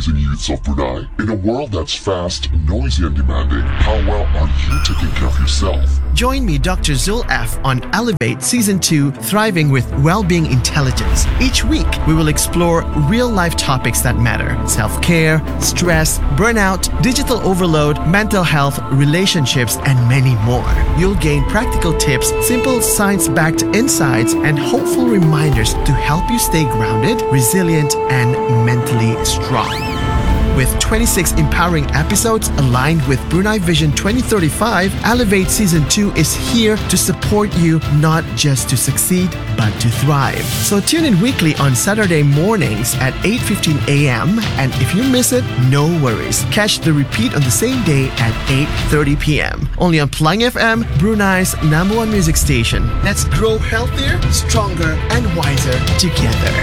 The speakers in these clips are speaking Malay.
amazing youths of Brunei. In a world that's fast, noisy and demanding, how well are you taking care of yourself? Join me, Dr. Zul F, on Elevate Season 2, Thriving with Wellbeing Intelligence. Each week, we will explore real-life topics that matter. Self-care, stress, burnout, digital overload, mental health, relationships, and many more. You'll gain practical tips, simple science-backed insights, and hopeful reminders to help you stay grounded, resilient, and mentally strong. With 26 empowering episodes aligned with Brunei Vision 2035, Elevate Season 2 is here to support you not just to succeed, but to thrive. So tune in weekly on Saturday mornings at 8:15 a.m. And if you miss it, no worries. Catch the repeat on the same day at 8:30 p.m. Only on Pelangi FM, Brunei's #1 music station. Let's grow healthier, stronger, and wiser together.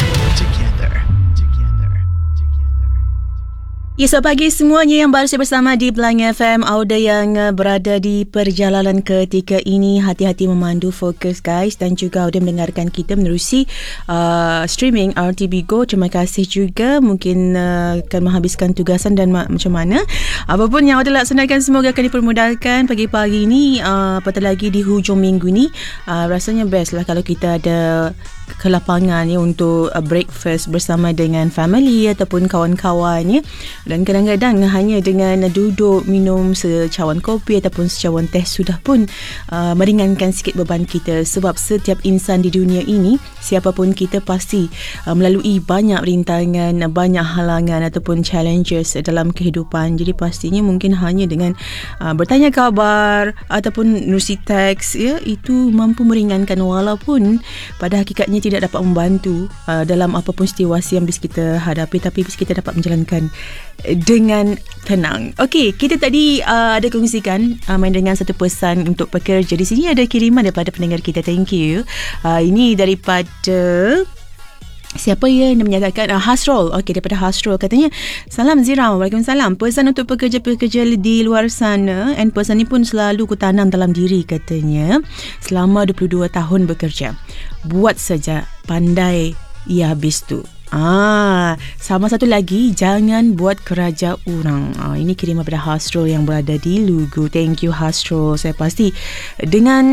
Ya, selamat pagi semuanya yang baru saya bersama di Pelangi FM. Auda yang berada di perjalanan ketika ini, hati-hati memandu, fokus guys. Dan juga Auda mendengarkan kita menerusi streaming RTB Go. Terima kasih juga. Mungkin akan menghabiskan tugasan dan macam mana. Apapun yang Auda laksanakan, semoga akan dipermudahkan pagi-pagi ini. Apatah lagi di hujung minggu ni, rasanya best lah kalau kita ada ke lapangan ya, untuk breakfast bersama dengan family ataupun kawan-kawan ya. Dan kadang-kadang hanya dengan duduk minum secawan kopi ataupun secawan teh sudah pun meringankan sikit beban kita. Sebab setiap insan di dunia ini, siapapun kita, pasti melalui banyak rintangan, banyak halangan ataupun challenges dalam kehidupan. Jadi pastinya mungkin hanya dengan bertanya khabar ataupun nulis teks ya, itu mampu meringankan, walaupun pada hakikatnya tidak dapat membantu dalam apapun situasi yang bisa kita hadapi, tapi bisa kita dapat menjalankan dengan tenang. Okey, kita tadi ada kongsikan main dengan satu pesan untuk pekerja. Di sini ada kiriman daripada pendengar kita. Thank you. Ini daripada siapa ya yang menyatakan Hasrul. Okey, daripada Hasrul, katanya, salam Zira, waalaikumsalam. Pesan untuk pekerja-pekerja di luar sana, and pesan ni pun selalu ku tanam dalam diri, katanya, selama 22 tahun bekerja, buat saja, pandai ia habis tu. Sama satu lagi, jangan buat keraja orang. Ini kiriman daripada Hasrul yang berada di Lugu. Thank you Hasrul. Saya pasti dengan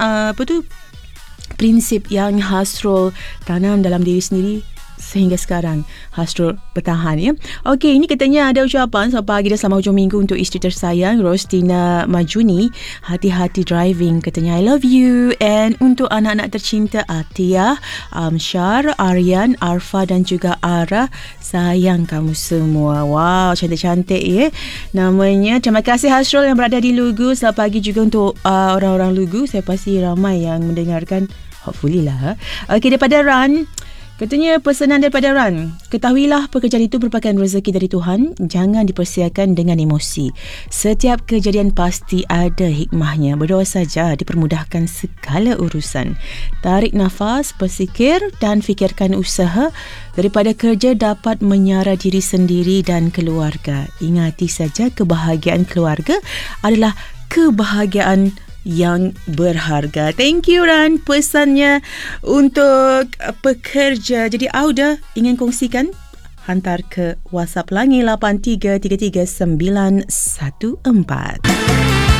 prinsip yang Hasrul tanam dalam diri sendiri, sehingga sekarang Hasrul bertahan ya. Okey, ini katanya ada ucapan selamat pagi dan selamat hujung minggu untuk isteri tersayang Rostina Majuni. Hati-hati driving, katanya, I love you. And untuk anak-anak tercinta Atia, Amsyar, Aryan, Arfa dan juga Ara, sayang kamu semua. Wow, cantik-cantik ya namanya. Terima kasih Hasrul yang berada di Lugu. Selamat pagi juga untuk orang-orang Lugu. Saya pasti ramai yang mendengarkan, hopefully lah. Okey, daripada Ran, katanya, pesanan daripada Ran, ketahuilah pekerjaan itu merupakan rezeki dari Tuhan. Jangan dipersiakan dengan emosi. Setiap kejadian pasti ada hikmahnya. Berdoa saja dipermudahkan segala urusan. Tarik nafas, berfikir dan fikirkan usaha daripada kerja dapat menyara diri sendiri dan keluarga. Ingati saja, kebahagiaan keluarga adalah kebahagiaan yang berharga. Thank you Ran, pesannya untuk pekerja. Jadi Auda ingin kongsikan, hantar ke WhatsApp Pelangi 8333 914.